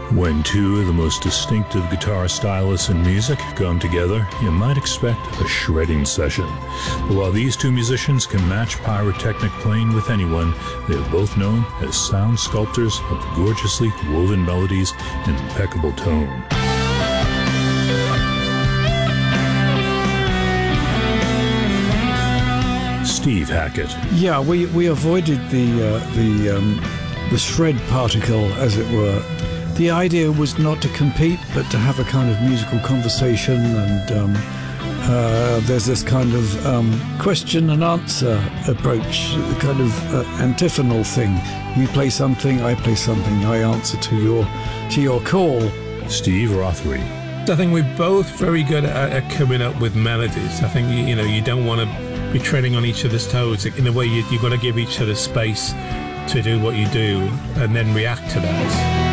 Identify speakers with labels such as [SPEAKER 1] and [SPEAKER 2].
[SPEAKER 1] When two of the most distinctive guitar stylists in music come together, you might expect a shredding session. But while these two musicians can match pyrotechnic playing with anyone, they are both known as sound sculptors of gorgeously woven melodies and impeccable tone. Steve Hackett.
[SPEAKER 2] Yeah, we avoided the shred particle, as it were. The idea was not to compete, but to have a kind of musical conversation, and there's this kind of question and answer approach, a kind of antiphonal thing. You play something, I play something, I answer to your call.
[SPEAKER 1] Steve Rothery.
[SPEAKER 3] I think we're both very good at coming up with melodies. I think you don't want to be treading on each other's toes. In a way, you've got to give each other space to do what you do and then react to that.